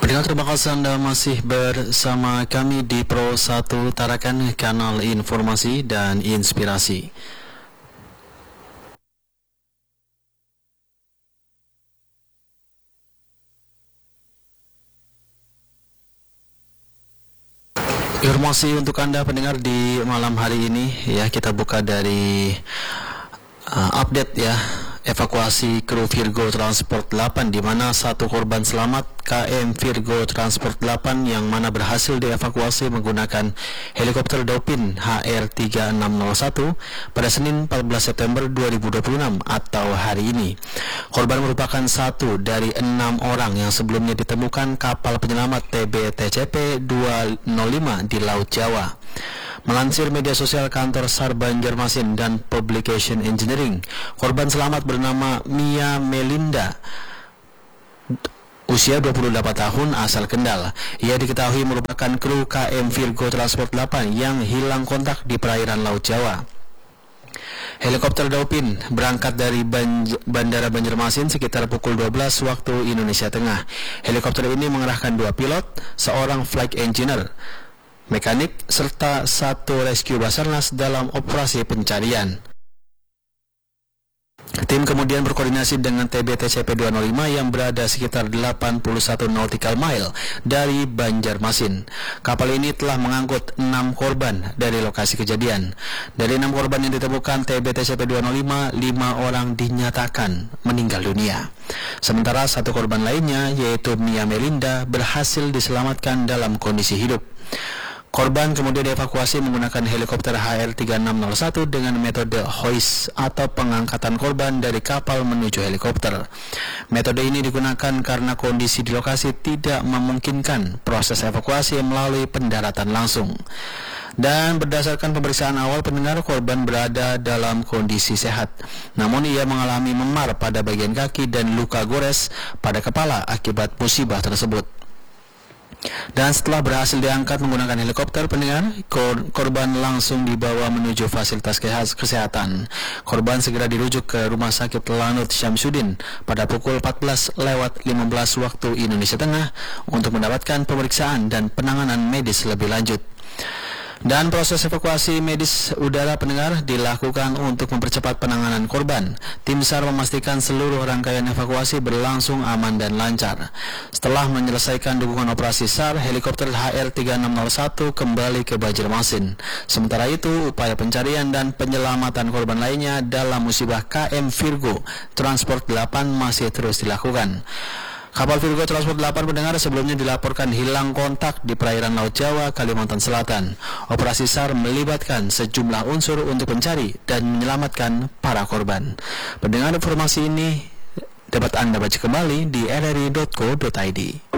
Pendengar, terima kasih Anda masih bersama kami di Pro 1 Tarakan, kanal informasi dan inspirasi. Informasi untuk Anda pendengar di malam hari ini, ya, kita buka dari update, ya, evakuasi kru Virgo Transport 8, di mana satu korban selamat KM Virgo Transport 8 yang mana berhasil dievakuasi menggunakan helikopter Dauphin HR3601 pada Senin 14 September 2026 atau hari ini. Korban merupakan satu dari 6 orang yang sebelumnya ditemukan kapal penyelamat TBTCP 205 di Laut Jawa. Melansir media sosial kantor SAR Banjarmasin dan Publication Engineering, korban selamat bernama Mia Melinda, usia 28 tahun, asal Kendal. Ia diketahui merupakan kru KM Virgo Transport 8 yang hilang kontak di perairan Laut Jawa. Helikopter Dauphin berangkat dari Bandara Banjarmasin sekitar pukul 12 waktu Indonesia Tengah. Helikopter ini mengerahkan 2 pilot, seorang flight engineer, mekanik, serta 1 rescue Basarnas dalam operasi pencarian. Tim kemudian berkoordinasi dengan TBTCP 205 yang berada sekitar 81 nautical mile dari Banjarmasin. Kapal ini telah mengangkut 6 korban dari lokasi kejadian. Dari 6 korban yang ditemukan TBTCP 205, 5 orang dinyatakan meninggal dunia. Sementara 1 korban lainnya, yaitu Mia Melinda, berhasil diselamatkan dalam kondisi hidup. Korban kemudian dievakuasi menggunakan helikopter HR3601 dengan metode hoist atau pengangkatan korban dari kapal menuju helikopter. Metode ini digunakan karena kondisi di lokasi tidak memungkinkan proses evakuasi melalui pendaratan langsung. Dan berdasarkan pemeriksaan awal pendengar, korban berada dalam kondisi sehat. Namun ia mengalami memar pada bagian kaki dan luka gores pada kepala akibat musibah tersebut. Dan setelah berhasil diangkat menggunakan helikopter, pendengar, korban langsung dibawa menuju fasilitas kesehatan. Korban segera dirujuk ke Rumah Sakit Lanut Syamsuddin pada pukul 14:15 waktu Indonesia Tengah untuk mendapatkan pemeriksaan dan penanganan medis lebih lanjut. Dan proses evakuasi medis udara, pendengar, dilakukan untuk mempercepat penanganan korban. Tim SAR memastikan seluruh rangkaian evakuasi berlangsung aman dan lancar. Setelah menyelesaikan dukungan operasi SAR, helikopter HR3601 kembali ke Banjarmasin. Sementara itu, upaya pencarian dan penyelamatan korban lainnya dalam musibah KM Virgo Transport 8 masih terus dilakukan. Kapal Virgo Transport 8, pendengar, sebelumnya dilaporkan hilang kontak di perairan Laut Jawa, Kalimantan Selatan. Operasi SAR melibatkan sejumlah unsur untuk mencari dan menyelamatkan para korban. Pendengar, informasi ini dapat Anda baca kembali di rri.co.id.